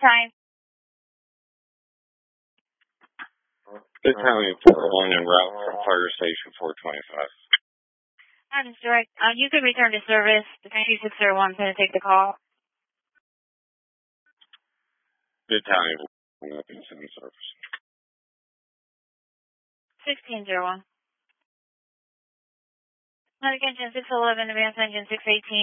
time. Italian 401 en route from Fire Station 425. That is direct. You could return to service. The 2601 is going to take the call. Italian 401 up in service. 1601. Not again, 611, advance engine 618.